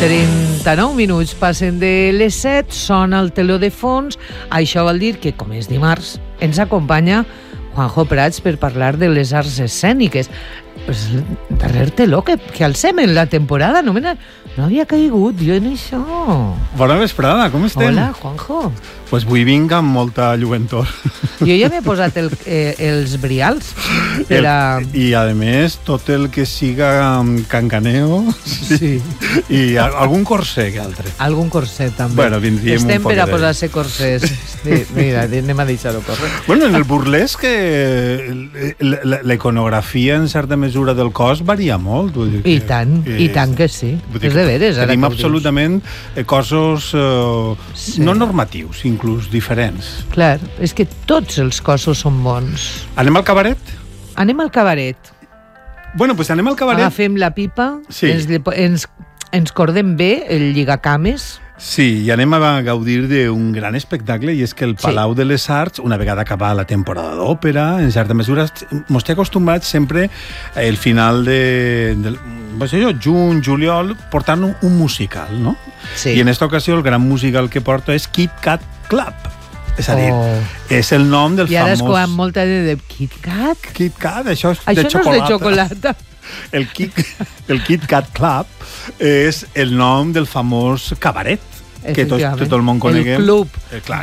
39 minuts passen de les 7, sona el teló de fons. Això vol dir que, com és dimarts, ens acompanya Juanjo Prats per parlar de les arts escèniques. Pues, darrer teló que alcem en la temporada, no havia caigut jo en això. Bona vesprada, com estem? Hola, Juanjo. Pues avui vinc amb molta lluentor. Jo ja m'he posat els brials per a... I, a més, tot el que siga cancaneo, sí. I algun corset que altre. Algun corset, també. Bueno, vindríem estem un poc per a d'ell. posar-se corsets. Sí, mira, anem a deixar-ho córrer. Bueno, en el burlesc, la iconografia, en certa mesura, del cos varia molt. Vull dir I tant que sí. És de veres. Tenim absolutament cossos no normatius, inclús diferents. Clar, és que tots els cossos són bons. Anem al cabaret? Anem al cabaret. Bueno, pues anem al cabaret. Agafem la pipa, sí. ens cordem bé el lligacames. Sí, i anem a gaudir d'un gran espectacle, i és que el Palau de les Arts, una vegada acabada la temporada d'òpera, en certa mesura, mos té acostumbrats sempre al final juny, juliol, portant un musical, no? Sí. I en aquesta ocasió el gran musical que porta és Kit Kat Club. És a dir, és el nom del famós... I ara es coen molta de Kit Kat? Kit Kat, això és de xocolata. Això no és de xocolata. El Kit Kat Club és el nom del famós cabaret que tot el món coneguem. El club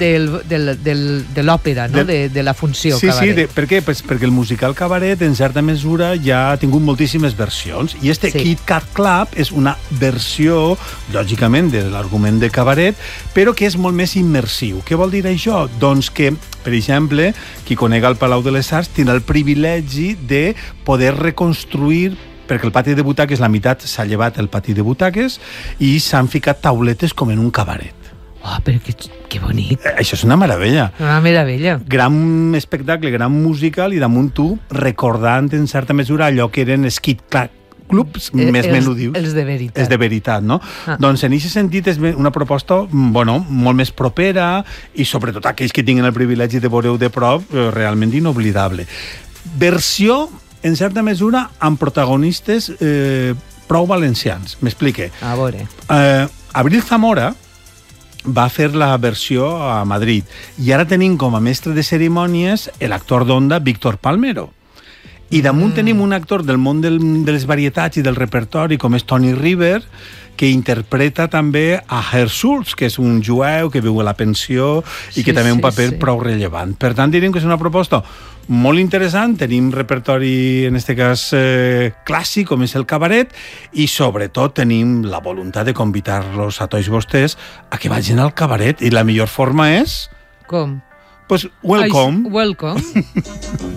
de l'òpera, no? De la funció cabaret. Sí, per què? Pues perquè el musical cabaret, en certa mesura, ja ha tingut moltíssimes versions, i Kit Kat Club és una versió, lògicament, de l'argument de cabaret, però que és molt més immersiu. Què vol dir això? Doncs que, per exemple, qui conega el Palau de les Arts tindrà el privilegi de poder reconstruir, perquè el pati de butaques, la meitat s'ha llevat el pati de butaques i s'han ficat tauletes com en un cabaret. Oh, però que bonic. Això és una meravella. Una meravella. Gran espectacle, gran musical, i damunt tu recordant en certa mesura allò que eren els Kit Kat clubs més menudius. Els de veritat. Els de veritat, no? Doncs en aquest sentit és una proposta, molt més propera, i sobretot aquells que tinguin el privilegi de veure-ho de prop, realment inoblidable. Versió, en certa mesura, amb protagonistes prou valencians. M'explique. A veure. Abril Zamora va fer la versió a Madrid, i ara tenim com a mestre de cerimònies l'actor d'Onda Víctor Palmero. I damunt tenim un actor del món de les varietats i del repertori, com és Tony River, que interpreta també a Herr Schulz, que és un jueu que viu a la pensió i que també un paper prou rellevant. Per tant, direm que és una proposta molt interessant. Tenim repertori, en aquest cas, clàssic, com és el cabaret, i sobretot tenim la voluntat de convidar-los a tots vostès a que vagin al cabaret, i la millor forma és... Com? Pues welcome. Welcome.